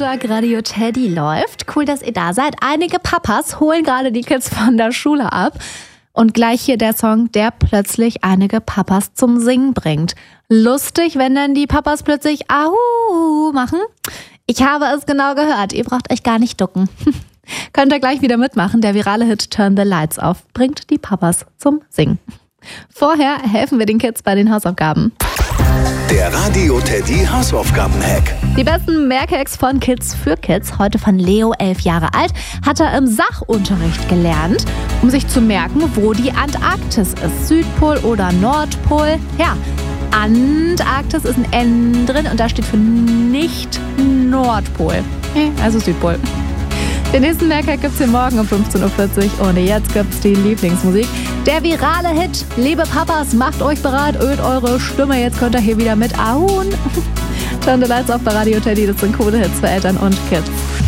Montag, Radio Teddy läuft. Cool, dass ihr da seid. Einige Papas holen gerade die Kids von der Schule ab. Und gleich hier der Song, der plötzlich einige Papas zum Singen bringt. Lustig, wenn dann die Papas plötzlich Au machen. Ich habe es genau gehört. Ihr braucht euch gar nicht ducken. Könnt ihr gleich wieder mitmachen. Der virale Hit Turn the Lights Off bringt die Papas zum Singen. Vorher helfen wir den Kids bei den Hausaufgaben. Der Radio Teddy Hausaufgaben-Hack. Die besten Merkhacks von Kids für Kids. Heute von Leo, 11 Jahre alt, hat er im Sachunterricht gelernt, um sich zu merken, wo die Antarktis ist. Südpol oder Nordpol. Ja, Antarktis ist ein N drin und da steht für nicht Nordpol. Also Südpol. Den nächsten Merkhack gibt's hier morgen um 15.40 Uhr und jetzt gibt's die Lieblingsmusik. Der virale Hit. Liebe Papas, macht euch bereit, ölt eure Stimme. Jetzt könnt ihr hier wieder mit Auen. Turn the Lights Off bei Radio Teddy. Das sind coole Hits für Eltern und Kids.